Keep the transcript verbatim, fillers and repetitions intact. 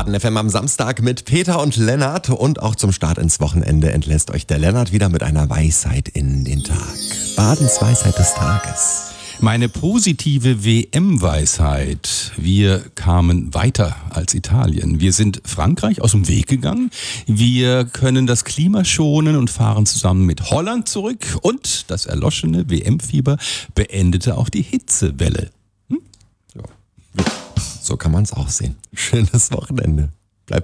Baden F M am Samstag mit Peter und Lennart. Und auch zum Start ins Wochenende entlässt euch der Lennart wieder mit einer Weisheit in den Tag. Badens Weisheit des Tages. Meine positive W M-Weisheit. Wir kamen weiter als Italien. Wir sind Frankreich aus dem Weg gegangen. Wir können das Klima schonen und fahren zusammen mit Holland zurück. Und das erloschene W M-Fieber beendete auch die Hitzewelle. Hm? Ja. So kann man es auch sehen. Schönes Wochenende.